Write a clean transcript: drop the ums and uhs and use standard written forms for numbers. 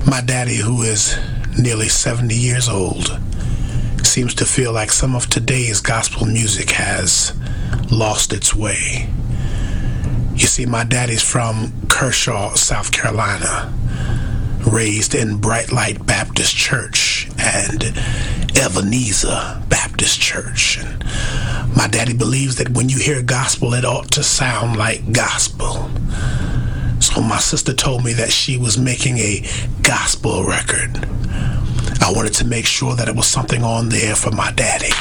My daddy, who is nearly 70 years old, seems to feel like some of today's gospel music has lost its way. You see, my daddy's from Kershaw, South Carolina, raised in Bright Light Baptist Church and Ebenezer Baptist Church. And my daddy believes that when you hear gospel, it ought to sound like gospel. So my sister told me that she was making a gospel record. I wanted to make sure that it was something on there for my daddy.